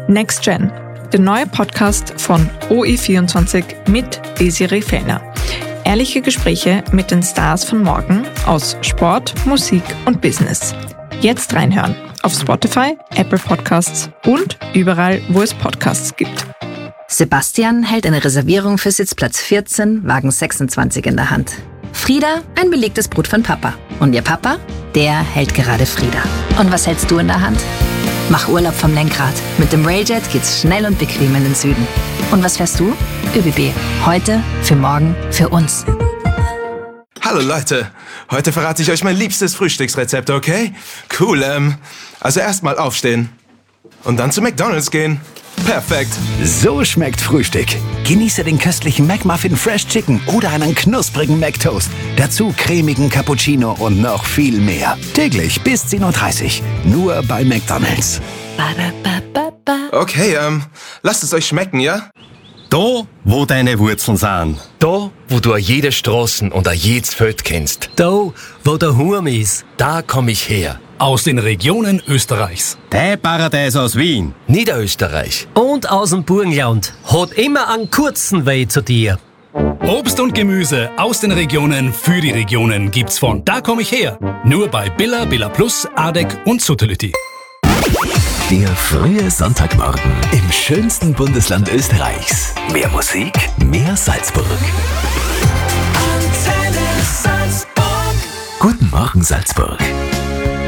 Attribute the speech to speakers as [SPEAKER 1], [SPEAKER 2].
[SPEAKER 1] Next Gen, der neue Podcast von OE24 mit Desiree Fellner. Ehrliche Gespräche mit den Stars von morgen aus Sport, Musik und Business. Jetzt reinhören auf Spotify, Apple Podcasts und überall, wo es Podcasts gibt.
[SPEAKER 2] Sebastian hält eine Reservierung für Sitzplatz 14, Wagen 26 in der Hand. Frieda, ein belegtes Brot von Papa. Und ihr Papa, der hält gerade Frieda. Und was hältst du in der Hand? Mach Urlaub vom Lenkrad. Mit dem Railjet geht's schnell und bequem in den Süden. Und was fährst du? ÖBB. Heute, für morgen, für uns.
[SPEAKER 3] Hallo Leute, heute verrate ich euch mein liebstes Frühstücksrezept, okay? Cool, also erstmal aufstehen und dann zu McDonald's gehen. Perfekt.
[SPEAKER 4] So schmeckt Frühstück. Genieße den köstlichen McMuffin Fresh Chicken oder einen knusprigen McToast. Dazu cremigen Cappuccino und noch viel mehr. Täglich bis 10:30 Uhr. Nur bei McDonald's.
[SPEAKER 3] Okay, lasst es euch schmecken, ja?
[SPEAKER 5] Da, wo deine Wurzeln sind.
[SPEAKER 6] Da, wo du jede Straßen und jedes Feld kennst.
[SPEAKER 7] Da, wo der Hurm ist.
[SPEAKER 6] Da komm ich her.
[SPEAKER 8] Aus den Regionen Österreichs.
[SPEAKER 5] Der Paradies aus Wien.
[SPEAKER 6] Niederösterreich.
[SPEAKER 7] Und aus dem Burgenland. Hat immer einen kurzen Weg zu dir.
[SPEAKER 8] Obst und Gemüse aus den Regionen für die Regionen gibt's von Da komm ich her. Nur bei Billa, Billa Plus, Adek und Sutherlütti.
[SPEAKER 4] Der frühe Sonntagmorgen im schönsten Bundesland Österreichs. Mehr Musik, mehr Salzburg. Antenne Salzburg. Guten Morgen Salzburg.